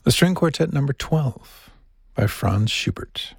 The String Quartet number 12 by Franz Schubert.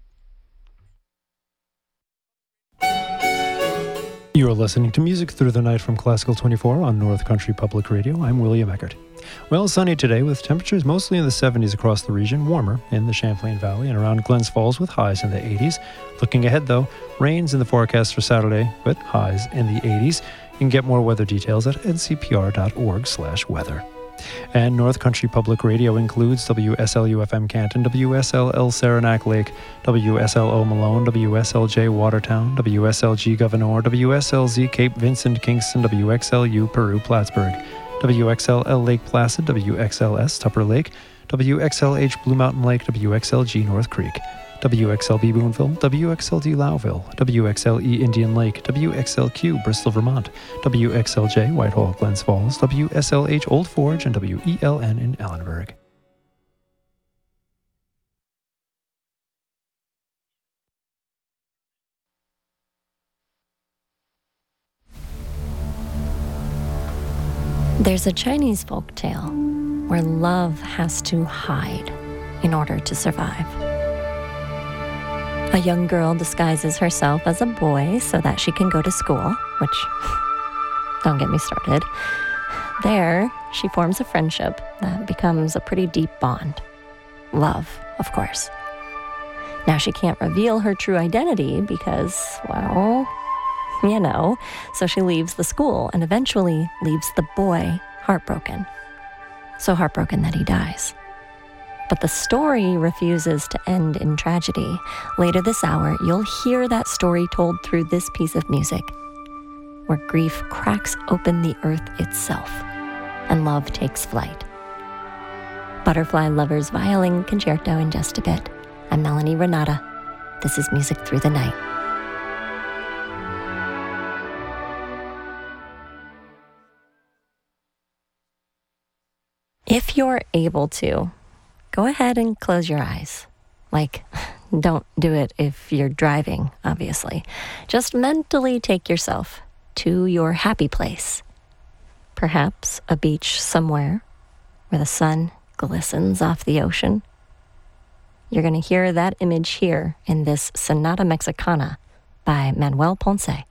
You are listening to Music Through the Night from Classical 24 on North Country Public Radio. I'm William Eckert. Well, sunny today with temperatures mostly in the 70s across the region, warmer in the Champlain Valley and around Glens Falls with highs in the 80s. Looking ahead, though, rains in the forecast for Saturday with highs in the 80s. You can get more weather details at ncpr.org/weather. And North Country Public Radio includes WSLU-FM Canton, WSLL Saranac Lake, WSLO Malone, WSLJ Watertown, WSLG Gouverneur, WSLZ Cape Vincent Kingston, WXLU Peru Plattsburgh, WXLL Lake Placid, WXLS Tupper Lake, WXLH Blue Mountain Lake, WXLG North Creek, WXLB Boonville, WXLD Lowville, WXLE Indian Lake, WXLQ Bristol, Vermont, WXLJ Whitehall, Glens Falls, WSLH Old Forge, and WELN in Ellenburg. There's a Chinese folktale where love has to hide in order to survive. A young girl disguises herself as a boy so that she can go to school, which, don't get me started. There, she forms a friendship that becomes a pretty deep bond. Love, of course. Now, she can't reveal her true identity because, well, you know, so she leaves the school and eventually leaves the boy heartbroken. So heartbroken that he dies. But the story refuses to end in tragedy. Later this hour, you'll hear that story told through this piece of music, where grief cracks open the earth itself, and love takes flight. Butterfly Lovers Violin Concerto in just a bit. I'm Melanie Renata. This is Music Through the Night. If you're able to, go ahead and close your eyes. Like, don't do it if you're driving, obviously. Just mentally take yourself to your happy place. Perhaps a beach somewhere where the sun glistens off the ocean. You're going to hear that image here in this Sonata Mexicana by Manuel Ponce.